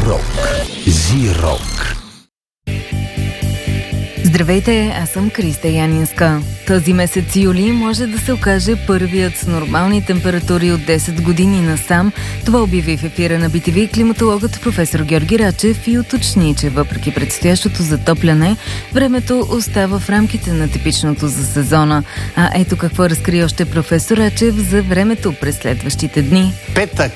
Рок. Зирок. Здравейте, аз съм Криста Янинска. Този месец юли може да се окаже първият с нормални температури от 10 години насам. Това обяви в ефира на BTV климатологът професор Георги Рачев и уточни, че въпреки предстоящото затопляне, времето остава в рамките на типичното за сезона. А ето какво разкри още професор Рачев за времето през следващите дни. Петък,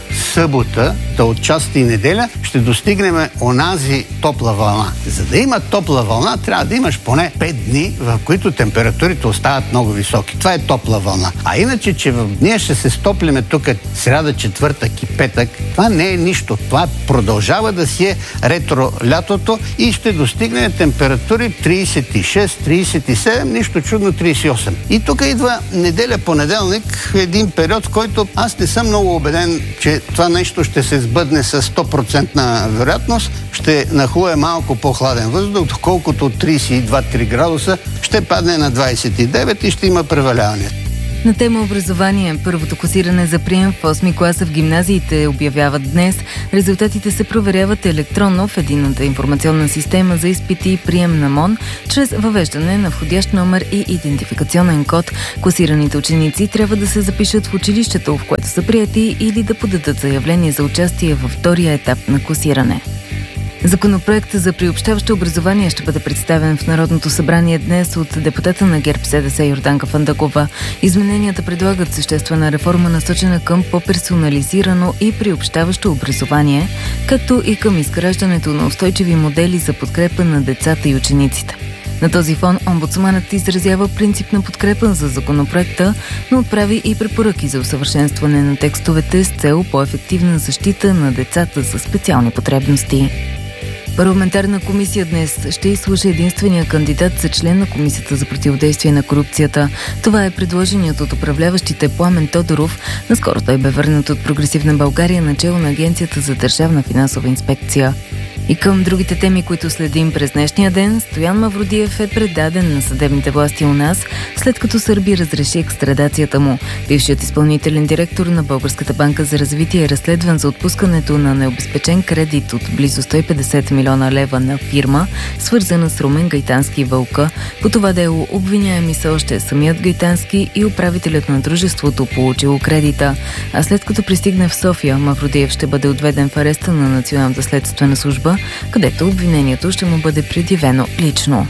събота, да отчасти неделя, ще достигнем онази топла вълна. За да има топла вълна, трябва да имаш поне 5 дни, в които температурите остават много високи. Това е топла вълна. А иначе, че ние ще се стоплиме тук сряда, четвъртък и петък, това не е нищо. Това продължава да си е ретро лятото и ще достигне температури 36, 37, нищо чудно 38. И тук идва неделя, понеделник, един период, в който аз не съм много убеден, че това нещо ще се сбъдне с 100% вероятност. Ще нахлуе малко по-хладен въздух, доколкото 32-3 градуса ще падне на 29 и ще има преваляване. На тема образование, първото класиране за прием в 8 класа в гимназиите обявяват днес. Резултатите се проверяват електронно в единната информационна система за изпити и прием на МОН, чрез въвеждане на входящ номер и идентификационен код. Класираните ученици трябва да се запишат в училището, в което са приети, или да подадат заявление за участие във втория етап на класиране. Законопроект за приобщаващо образование ще бъде представен в Народното събрание днес от депутата на ГЕРБ-СДС Йорданка Фандъкова. Измененията предлагат съществена реформа, насочена към по-персонализирано и приобщаващо образование, както и към изграждането на устойчиви модели за подкрепа на децата и учениците. На този фон омбудсманът изразява принципна подкрепа за законопроекта, но отправи и препоръки за усъвършенстване на текстовете с цел по-ефективна защита на децата със специални потребности. Парламентарна комисия днес ще изслуша единствения кандидат за член на Комисията за противодействие на корупцията. Това е предложеният от управляващите Пламен Тодоров. Наскоро той бе върнат от Прогресивна България начело на Агенцията за държавна финансова инспекция. И към другите теми, които следим през днешния ден, Стоян Мавродиев е предаден на съдебните власти у нас, след като Сърбия разреши екстрадацията му. Бившият изпълнителен директор на Българската банка за развитие е разследван за отпускането на необезпечен кредит от близо 150 милиона лева на фирма, свързана с Румен Гайтански и Вълка. По това дело обвиняеми са още самият Гайтански и управителят на дружеството, получило кредита. А след като пристигне в София, Мавродиев ще бъде отведен в ареста на Националната следствена служба, където обвинението ще му бъде предявено лично.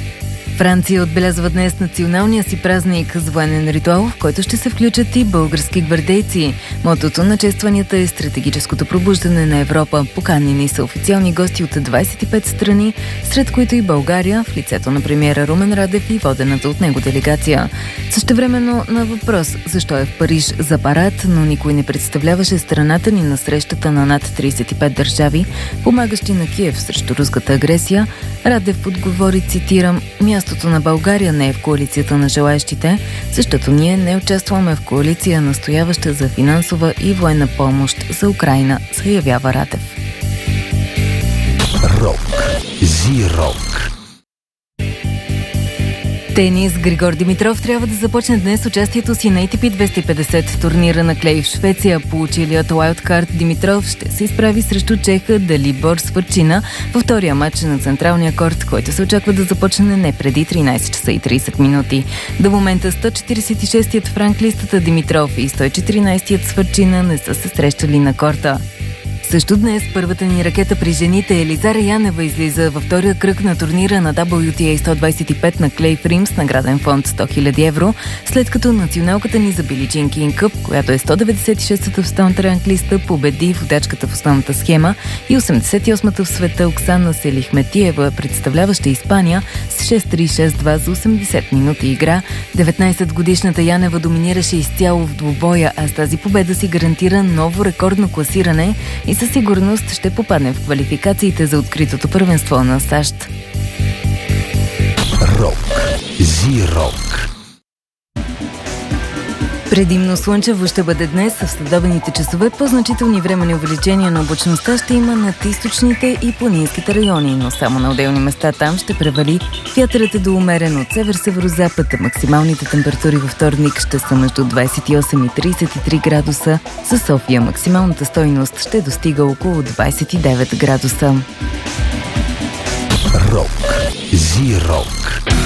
Франция отбелязва днес националния си празник с военен ритуал, в който ще се включат и български гвардейци. Мотото на честванията е стратегическото пробуждане на Европа. Поканени са официални гости от 25 страни, сред които и България, в лицето на премиера Румен Радев и водената от него делегация. Същевременно на въпрос защо е в Париж за парад, но никой не представляваше страната ни на срещата на над 35 държави, помагащи на Киев срещу руската агресия, Радев отговори, цитирам: "Мястото на България не е в коалицията на желаещите, защото ние не участваме в коалиция, настояваща за финансова и военна помощ за Украйна", заявява Радев. Рок. Зирок. Тенис. Григор Димитров трябва да започне днес участието си на ATP 250 турнира на клей в Швеция. Получилият уайлдкарт Димитров ще се изправи срещу чеха Далибор Свърчина във втория матч на централния корт, който се очаква да започне не преди 13 часа и 30 минути. До момента 146-тият в ранглистата Димитров и 114-тият Свърчина не са се срещали на корта. Също днес първата ни ракета при жените Елизара Янева излиза във втория кръг на турнира на WTA 125 на клей в Рим с награден фонд 100 000 евро, след като националката ни за Били Джин Кинг Къп, която е 196-та в столната ранглиста, победи водачката в основната схема и 88-та в света Оксана Селихметиева, представляваща Испания, с 6-3-6-2 за 80 минути игра. 19-годишната Янева доминираше изцяло в двубоя, а с тази победа си гарантира ново рекордно класиране и със сигурност ще попадне в квалификациите за откритото първенство на САЩ. Рок. Зирок. Предимно слънчево ще бъде днес, а в следобедните часове по-значителни временни увеличения на облачността ще има над източните и планинските райони, но само на отделни места там ще превали. Вятърът е до умерен от север-северозапад, а максималните температури във вторник ще са между 28 и 33 градуса. За София максималната стойност ще достига около 29 градуса. Рок. Зи-рок.